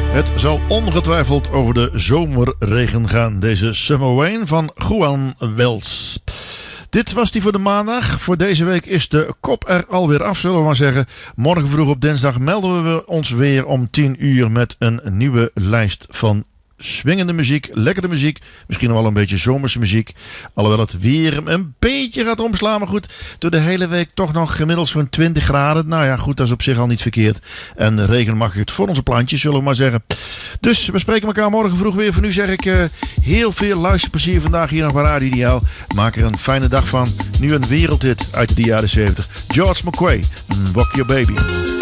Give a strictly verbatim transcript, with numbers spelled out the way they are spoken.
Het zal ongetwijfeld over de zomerregen gaan. Deze Summer Rain van Juan Wells. Dit was die voor de maandag. Voor deze week is de kop er alweer af, zullen we maar zeggen. Morgen vroeg op dinsdag melden we ons weer om tien uur met een nieuwe lijst van swingende muziek, lekkere muziek. Misschien nog wel een beetje zomerse muziek. Alhoewel het weer een beetje gaat omslaan. Maar goed, door de hele week toch nog gemiddeld zo'n twintig graden. Nou ja, goed, dat is op zich al niet verkeerd. En de regen mag het voor onze plantjes, zullen we maar zeggen. Dus we spreken elkaar morgen vroeg weer. Voor nu zeg ik uh, heel veel luisterplezier vandaag hier nog bij Radio Ideaal. Maak er een fijne dag van. Nu een wereldhit uit de jaren zeventig. George McRae, Rock Your Baby.